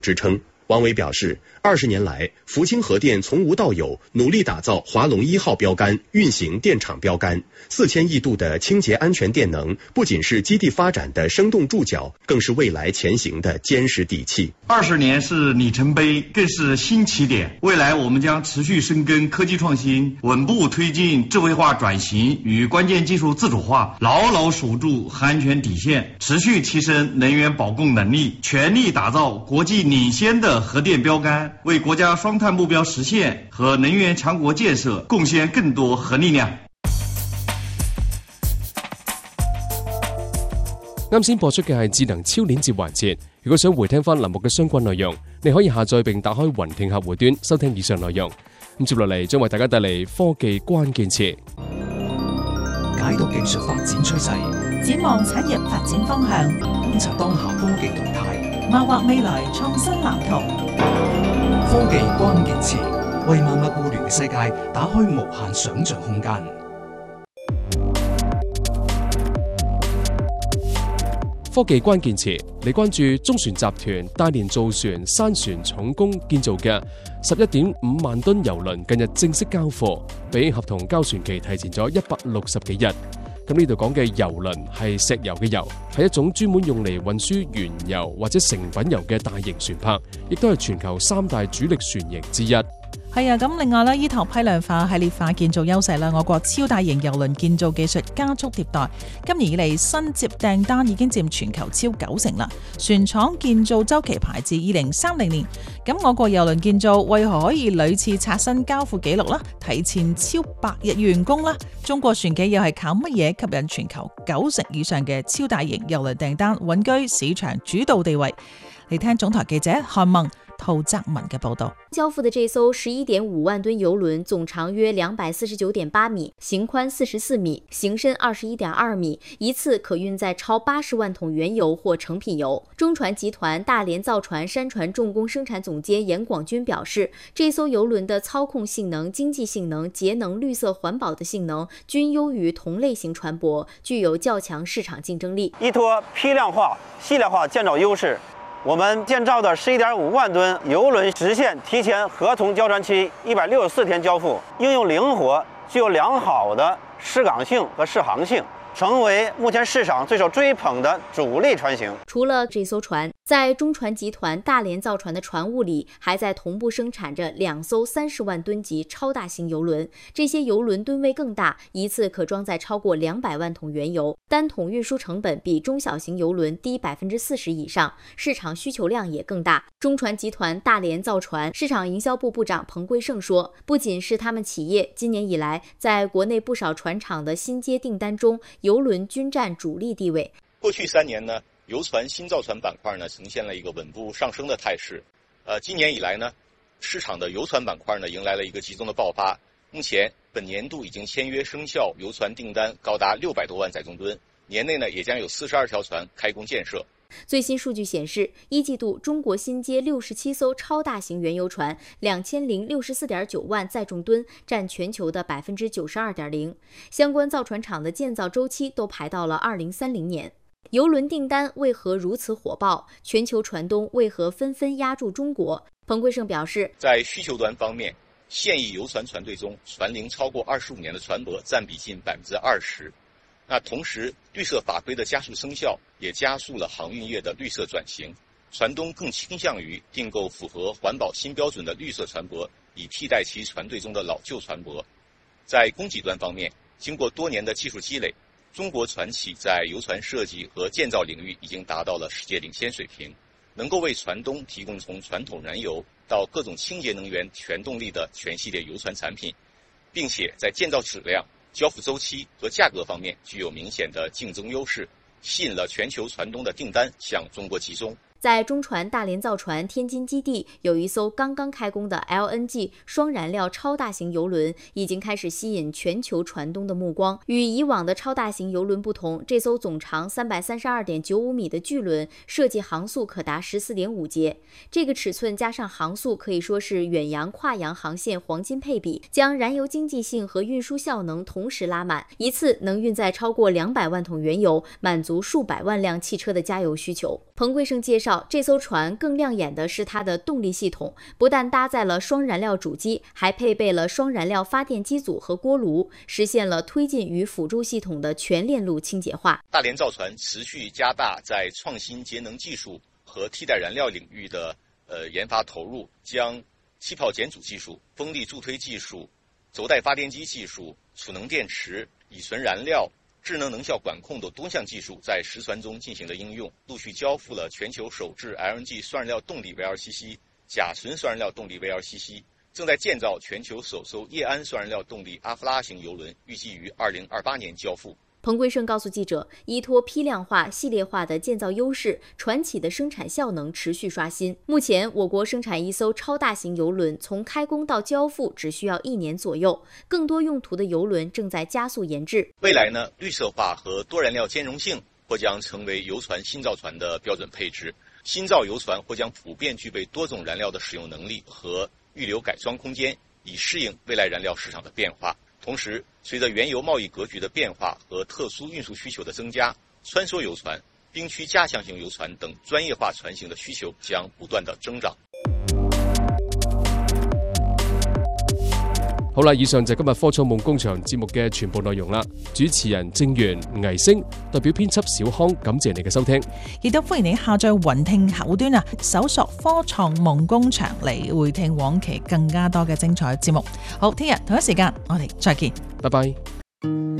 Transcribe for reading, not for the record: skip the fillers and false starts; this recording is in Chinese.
支撑。王伟表示，20年来，福清核电从无到有，努力打造华龙1号标杆运行电厂标杆。4000亿度的清洁安全电能，不仅是基地发展的生动注脚，更是未来前行的坚实底气。 20年是里程碑，更是新起点。未来我们将持续深耕科技创新，稳步推进智慧化转型与关键技术自主化，牢牢守住安全底线，持续提升能源保供能力，全力打造国际领先的核电标杆，为国家双碳目标实现和能源强国建设贡献更多核力量。 啱先播出嘅係智能超鏈接環節。如果想回聽翻欄目嘅相關內容，你可以下載並打開雲聽客戶端收聽以上內容。咁接落嚟將為大家帶嚟科技關鍵詞， 解讀技術發展趨勢， 展望產業發展方向， 觀察當下科技動態， 謀劃未來創新藍圖。 科技關鍵詞為萬物互聯嘅世界打開無限想像空間。 科技關鍵詞，你關注中船集團大連造船山船重工建造嘅11.5萬噸郵輪近日正式交貨，比合同交船期提前咗160幾日。咁呢度講嘅郵輪係石油嘅油，係一種專門用嚟運輸原油或者成品油嘅大型船舶，亦都係全球3大主力船型之一。 係啊，咁另外呢，依託批量化、系列化建造優勢啦，我國超大型郵輪建造技術加速迭代，今年以嚟新接訂單已經佔全球超90%啦。船廠建造週期排至2030年，咁我國郵輪建造為何可以屢次刷新交付紀錄啦？提前超100日完工啦？中國船企又係靠乜嘢吸引全球90%以上嘅超大型郵輪訂單，穩居市場主導地位？嚟聽總台記者韓孟、陶澤文嘅報道。 交付的這艘11.5萬噸郵輪總長約249.8米，行寬44米，行深21.2米，一次可運載超80萬桶原油或成品油。中船集團大連造船山船重工生產總監嚴廣軍表示，這艘郵輪的操控性能、經濟性能、節能、綠色環保的性能均優於同類型船舶，具有較強市場競爭力。 依託批量化、系列化建造優勢，我們建造的11.5萬噸郵輪實現提前合同交船期164天交付，應用靈活，具有良好的適港性和適航性，成為目前市場最受追捧的主力船型。 除了這艘船，在中船集團大連造船的船塢裡，還在同步生產着2艘30萬噸級超大型郵輪。這些郵輪噸位更大，一次可裝載超過200萬桶原油，單桶運輸成本比中小型郵輪低40%以上，市場需求量也更大。中船集團大連造船市場營銷部部長彭貴勝說，不僅是他們企業，今年以來，在國內不少船廠的新接訂單中，郵輪均佔主力地位。 過去3年呢，郵船新造船板塊呢呈現了一個穩步上升的態勢。今年以來呢，市場的郵船板塊呢迎來了一個集中的爆發。目前本年度已經簽約生效郵船訂單高達600多萬載重噸，年內呢也將有42條船開工建設。 最新數據顯示，一季度中國新接67艘超大型原油船，2064.9萬載重噸，佔全球的92.0%。相關造船廠的建造週期都排到了2030年。郵輪訂單為何如此火爆？全球船東為何紛紛押注中國？彭貴勝表示， 在需求端方面，現役郵船船隊中，船齡超過25年的船舶佔比近20%。那同時，綠色法規的加速生效，也加速了航運業的綠色轉型。船東更傾向於訂購符合環保新標準的綠色船舶，以替代其船隊中的老舊船舶。在供給端方面，經過多年的技術積累，中國船企在郵船設計和建造領域已經達到了世界領先水平，能夠為船東提供從傳統燃油到各種清潔能源全動力的全系列郵船產品，並且在建造質量、交付週期和價格方面具有明顯的競爭優勢，吸引了全球船東的訂單向中國集中。 在中船大連造船天津基地，有一艘剛剛開工的 LNG 雙燃料超大型郵輪，已經開始吸引全球船東的目光。與以往的超大型郵輪不同，這艘總長332.95米的巨輪設計航速可達14.5節。這個尺寸加上航速，可以說是遠洋跨洋航線黃金配比，將燃油經濟性和運輸效能同時拉滿，一次能運載超過200萬桶原油，滿足數百萬輛汽車的加油需求。彭貴勝介紹， 绍，这艘船更亮眼的是它的动力系统，不但搭载了双燃料主机，还配备了双燃料发电机组和锅炉，实现了推进与辅助系统的全链路清洁化。 大连造船持续加大在创新节能技术和替代燃料领域的研发投入，将气泡减阻技术、风力助推技术、轴带发电机技术、储能电池、乙醇燃料、智能能效管控等多项技术在实船中进行了应用，陆续交付了全球首支 LNG 双燃料动力 VLCC、甲醇双燃料动力 VLCC， 正在建造全球首艘液氨双燃料动力阿夫拉型油轮，预计于2028年交付。 彭桂胜告诉记者，依托批量化、系列化的建造优势，船企的生产效能持续刷新。目前，我国生产一艘超大型邮轮，从开工到交付只需要1年左右。更多用途的邮轮正在加速研制。 未来呢，绿色化和多燃料兼容性或将成为油船新造船的标准配置。新造油船或将普遍具备多种燃料的使用能力和预留改装空间，以适应未来燃料市场的变化。同时，随着原油贸易格局的变化和特殊运输需求的增加，穿梭油船、冰区加强型油船等专业化船型的需求将不断的增长。 好啦，以上就係今日科創夢工場節目嘅全部內容啦。主持人正源、倪星，代表編輯小康，感謝你嘅收聽。 亦都歡迎你下載雲聽口端啊，搜索科創夢工場嚟回聽往期更加多嘅精彩節目。好，聽日同一時間我哋再見， 拜拜。